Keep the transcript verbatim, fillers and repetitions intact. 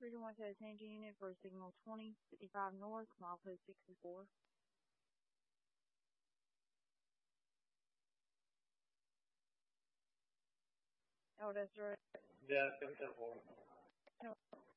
Region one to attention unit for signal twenty fifty-five north, milepost sixty-four. Oh, that's right. Yeah, ten four.